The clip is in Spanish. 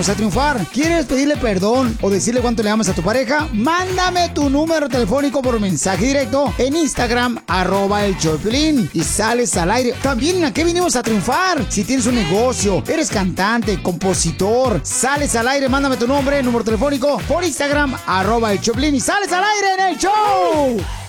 venimos a triunfar. ¿Quieres pedirle perdón o decirle cuánto le amas a tu pareja? Mándame tu número telefónico por mensaje directo en Instagram, @el show de Piolín, y sales al aire. También, ¿a qué vinimos a triunfar? Si tienes un negocio, eres cantante, compositor, sales al aire, mándame tu nombre, número telefónico por Instagram, @el show de Piolín, y sales al aire en el show.